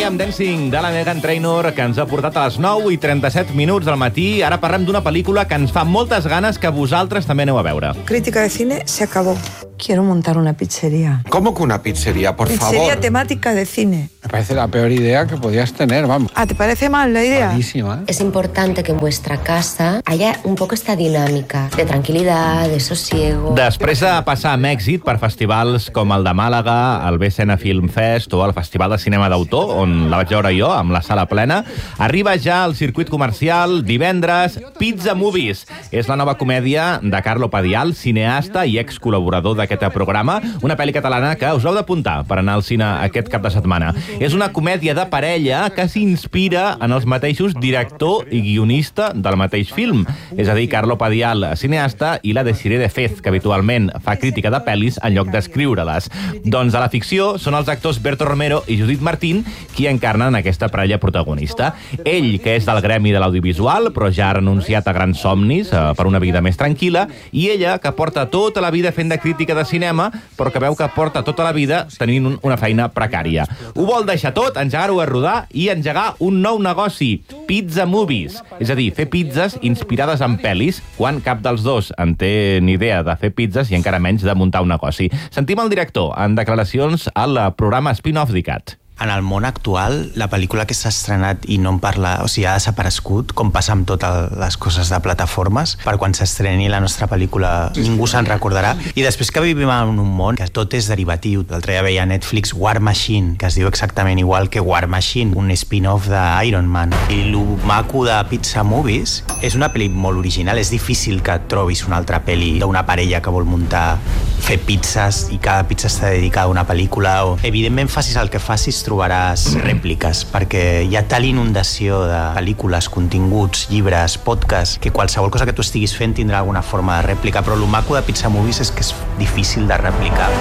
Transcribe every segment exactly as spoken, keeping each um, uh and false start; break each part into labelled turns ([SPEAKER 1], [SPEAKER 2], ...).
[SPEAKER 1] amb Dancing de la Meghan Trainor, que ens ha portat a les nou i trenta-set minuts del matí. Ara parlem d'una pel·lícula que ens fa moltes ganes que vosaltres també aneu a veure.
[SPEAKER 2] Crítica de cine se acabó. Quiero montar una pizzería.
[SPEAKER 3] ¿Cómo que una pizzería, por
[SPEAKER 2] pizzería
[SPEAKER 3] favor?
[SPEAKER 2] Pizzería temática de cine.
[SPEAKER 4] Me parece la peor idea que podías tener, vamos.
[SPEAKER 2] Ah, ¿te parece mal la idea?
[SPEAKER 4] Malísima.
[SPEAKER 5] Es importante que en vuestra casa haya un poco esta dinámica de tranquilidad, de sosiego.
[SPEAKER 1] Després de passar amb èxit per festivals com el de Màlaga, el Becena Film Fest o el Festival de Cinema d'Autor, on la vaig veure jo, amb la sala plena, arriba ja al circuit comercial divendres Pizza Movies. És la nova comèdia de Carlo Padial, cineasta i ex-col·laborador d'aquest programa, una pel·li catalana que us heu d'apuntar per anar al cine aquest cap de setmana. És una comèdia de parella que s'inspira en els mateixos director i guionista del mateix film. És a dir, Carlo Padial, cineasta, i la Desiree de Fez, que habitualment fa crítica de pel·lis en lloc d'escriure-les. Doncs a la ficció són els actors Berto Romero i Judit Martín qui encarnen aquesta parella protagonista. Ell, que és del gremi de l'audiovisual, però ja ha renunciat a grans somnis eh, per una vida més tranquil·la, i ella, que porta tota la vida fent de crítica de cinema, però que veu que porta tota la vida tenint un, una feina precària. Ho vol deixar tot, engegar-ho a rodar i engegar un nou negoci, Pizza Movies. És a dir, fer pizzas inspirades en pel·lis, quan cap dels dos en té ni idea de fer pizzas i encara menys de muntar un negoci. Sentim el director en declaracions al programa Spin-off d'ICAT.
[SPEAKER 6] En el món actual, la pel·lícula que s'ha estrenat i no en parla, o sigui, ha desaparegut, com passa amb totes les coses de plataformes, per quan s'estreni la nostra pel·lícula ningú se'n recordarà. I després que vivim en un món que tot és derivatiu. L'altre dia veia a Netflix War Machine, que es diu exactament igual que War Machine, un spin-off d'Iron Man. I el maco de Pizza Movies és una pel·li molt original. És difícil que trobis una altra pel·li d'una parella que vol muntar, fer pizzas, i cada pizza està dedicada a una pel·lícula. O, evidentment, facis el que facis, trobaràs rèpliques, perquè hi ha tal inundació de pel·lícules, continguts, llibres, podcasts, que qualsevol cosa que tu estiguis fent tindrà alguna forma de rèplica, però el maco de Pizza Movies és que és difícil de replicar.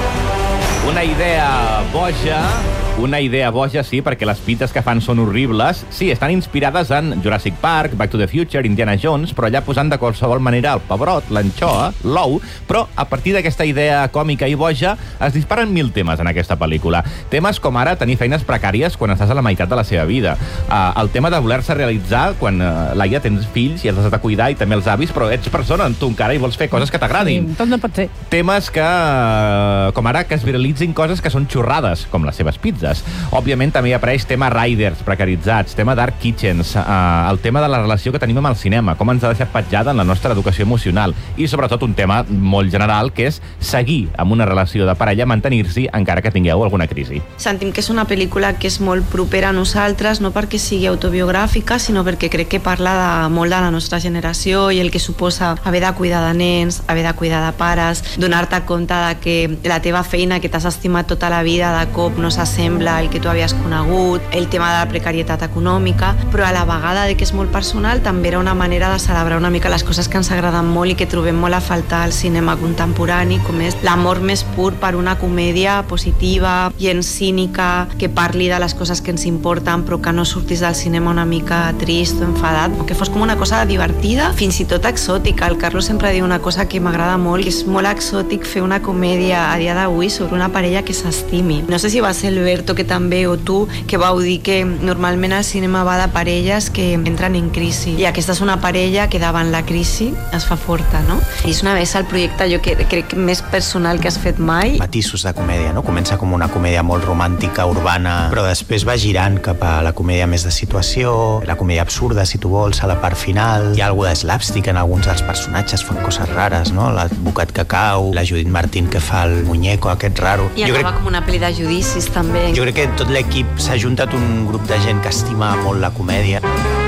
[SPEAKER 1] Una idea boja, una idea boja, sí, perquè les pizzas que fan són horribles. Sí, estan inspirades en Jurassic Park, Back to the Future, Indiana Jones, però allà posant de qualsevol manera el pebrot, l'anxoa, l'ou, però a partir d'aquesta idea còmica i boja es disparen mil temes en aquesta pel·lícula. Temes com ara tenir feines precàries quan estàs a la meitat de la seva vida. Uh, el tema de voler-se realitzar quan, uh, Laia, tens fills i els has de cuidar, i també els avis, però ets persona, tu encara, i vols fer coses que t'agradin.
[SPEAKER 7] Sí, tot no pot ser.
[SPEAKER 1] Temes que, uh, com ara, que es viralitzin coses que són xorrades, com les seves pizzas. Òbviament, també hi apareix tema riders precaritzats, tema dark kitchens, eh, el tema de la relació que tenim amb el cinema, com ens ha deixat petjada en la nostra educació emocional, i sobretot un tema molt general, que és seguir amb una relació de parella, mantenir-s'hi encara que tingueu alguna crisi.
[SPEAKER 8] Sentim que és una pel·lícula que és molt propera a nosaltres, no perquè sigui autobiogràfica, sinó perquè crec que parla de, molt de la nostra generació i el que suposa haver de cuidar de nens, haver de cuidar de pares, donar-te compte de que la teva feina que t'has estimat tota la vida de cop no s'assembla al que tu havies conegut, el tema de la precarietat econòmica, però a la vegada de que és molt personal també era una manera de celebrar una mica les coses que ens agraden molt i que trobem molt a faltar al cinema contemporani, com és l'amor més pur per una comèdia positiva, gens cínica, que parli de les coses que ens importen però que no surtis del cinema una mica trist o enfadat, que fos com una cosa divertida, fins i tot exòtica. El Carlos sempre diu una cosa que m'agrada molt, que és molt exòtic fer una comèdia a dia d'avui sobre una parella que s'estimi. No sé si va ser el Berto que també, o tu, que vau dir que normalment el cinema va de parelles que entren en crisi, i aquesta és una parella que davant la crisi es fa forta, no? I és una vegada el projecte, jo que crec més personal que has fet mai.
[SPEAKER 6] Matisos de comèdia, no? Comença com una comèdia molt romàntica, urbana, però després va girant cap a la comèdia més de situació, la comèdia absurda, si tu vols, a la part final. Hi ha alguna de slapstick en alguns dels personatges, fan coses rares, no? L'advocat que cau, la Judit Martín que fa el muñeco aquest raro.
[SPEAKER 8] I acaba com una pel·li de judicis, també.
[SPEAKER 6] Jo crec que tot l'equip s'ha juntat un grup de gent que estima molt la comèdia.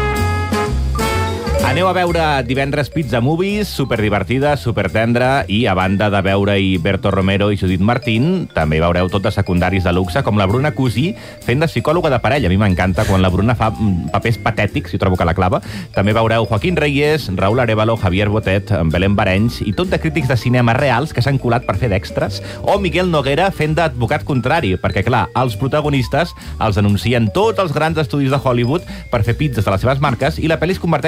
[SPEAKER 1] Aneu a veure divendres Pizza Movies, superdivertida, supertendra, i a banda de veure-hi Berto Romero i Judit Martín, també veureu tot de secundaris de luxe, com la Bruna Cusí fent de psicòloga de parella. A mi m'encanta quan la Bruna fa papers patètics, i trobo que la clava. També veureu Joaquín Reyes, Raúl Arévalo, Javier Botet, Belén Barenys, i tot de crítics de cinema reals que s'han colat per fer d'extras, o Miguel Noguera fent d'advocat contrari, perquè, clar, els protagonistes els anuncien tots els grans estudis de Hollywood per fer pizzas de les seves marques, i la pel·li es converteix en una pel·li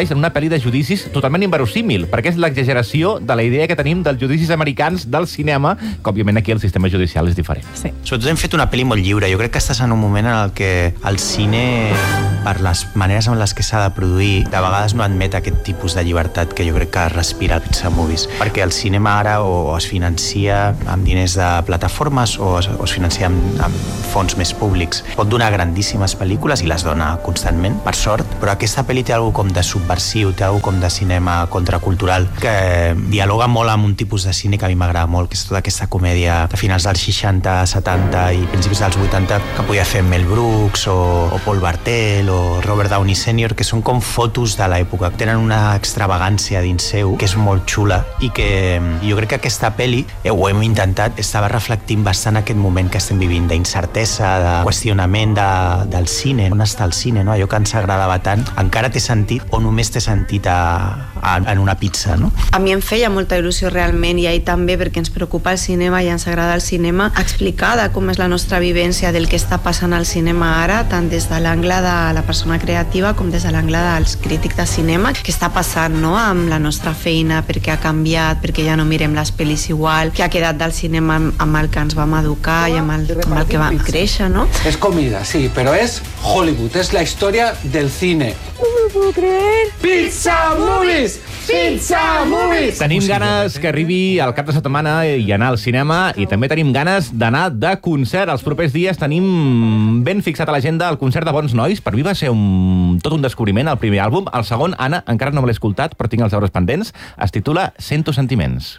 [SPEAKER 1] calendari de judicis totalment inverosímil, perquè és l'exageració de la idea que tenim dels judicis americans del cinema, que òbviament aquí el sistema judicial és diferent.
[SPEAKER 3] Sí.
[SPEAKER 6] Sobretot hem fet una pel·li molt lliure. Jo crec que estàs en un moment en el que el cine, per les maneres en les que s'ha de produir, de vegades no admet aquest tipus de llibertat que jo crec que respira el Pizza Movies, perquè el cinema ara o es financia amb diners de plataformes o es, o es financia amb, amb fons més públics. Pot donar grandíssimes pel·lícules i les dona constantment, per sort, però aquesta pel·li té alguna com de subversiu, té alguna com de cinema contracultural que dialoga molt amb un tipus de cine que a mi m'agrada molt, que és tota aquesta comèdia de finals dels seixanta, setanta i principis dels vuitanta que podia fer Mel Brooks o, o Paul Bartel o Robert Downey sènior, que són com fotos de l'època. Tenen una extravagància dins seu que és molt xula i que jo crec que aquesta pel·li, eh, ho hem intentat, estava reflectint bastant aquest moment que estem vivint d'incertesa, de qüestionament de, del cine. On està el cine, no? Allò que ens agradava tant, encara té sentit o només té sentit a, a, en una pizza, no?
[SPEAKER 8] A mi em feia molta il·lusió realment, i a ell també, perquè ens preocupa el cinema i ens agrada el cinema, explicada com és la nostra vivència del que està passant al cinema ara, tant des de l'angle de la persona creativa com des de l'angle dels crítics de cinema, que està passant, no?, amb la nostra feina, perquè ha canviat, perquè ja no mirem les pel·lis igual, que ha quedat del cinema amb el que ens vam educar i amb el, amb el que vam créixer, no?
[SPEAKER 4] Es comida, sí, pero es Hollywood, es la historia del cine.
[SPEAKER 3] No me lo puedo creer.
[SPEAKER 4] Pizza Movies! Pizza Movies!
[SPEAKER 1] Tenim ganes que arribi el cap de setmana i anar al cinema, i també tenim ganes d'anar de concert. Els propers dies tenim ben fixat a l'agenda el concert de Bons Nois. Per mi va ser un, tot un descobriment, el primer àlbum. El segon, Anna, encara no me l'he escoltat, però tinc els deures pendents. Es titula Sento sentiments.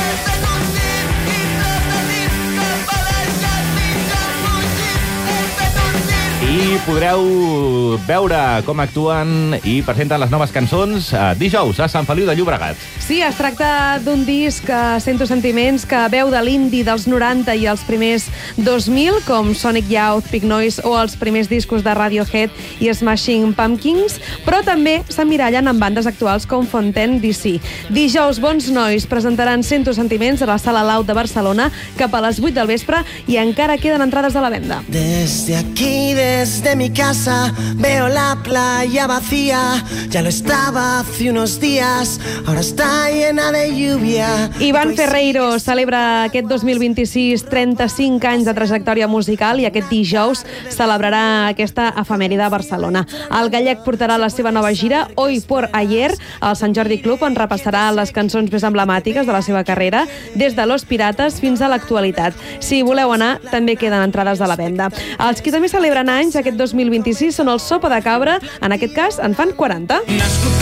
[SPEAKER 1] I podreu veure com actuen i presenten les noves cançons dijous a Sant Feliu de Llobregat.
[SPEAKER 3] Sí, es tracta d'un disc, Sento sentiments, que veu de l'indie dels noranta i els primers dos mil, com Sonic Youth, Pig Noise o els primers discos de Radiohead i Smashing Pumpkins, però també s'emmirallen amb bandes actuals com Fontaine D C. Dijous, Bons Nois presentaran Sento sentiments a la Sala Laut de Barcelona cap a les vuit del vespre i encara queden entrades a la venda.
[SPEAKER 7] Desde aquí, desde mi casa, veo la playa vacía. Ya lo estaba hace unos días, ahora está llena de lluvia.
[SPEAKER 3] Iván Ferreiro celebra aquest dos mil vint-i-sis trenta-cinc anys de trajectòria musical i aquest dijous celebrarà aquesta efemèride a Barcelona. El gallec portarà la seva nova gira Hoy por Ayer al Sant Jordi Club, on repassarà les cançons més emblemàtiques de la seva carrera, des de Los Pirates fins a l'actualitat. Si voleu anar, també queden entrades a la venda. Els qui també celebren anys aquest dos mil vint-i-sis són el Sopa de Cabra, en aquest cas en fan quaranta.